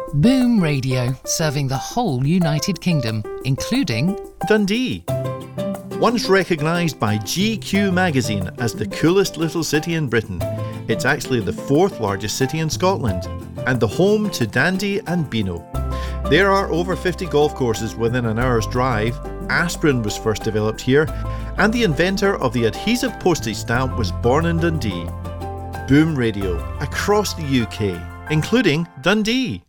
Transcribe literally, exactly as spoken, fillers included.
Boom Radio, serving the whole United Kingdom, including Dundee. Once recognised by G Q magazine as the coolest little city in Britain, it's actually the fourth largest city in Scotland and the home to Dandy and Beano. There are over fifty golf courses within an hour's drive. Aspirin was first developed here, and the inventor of the adhesive postage stamp was born in Dundee. Boom Radio, across the U K, including Dundee.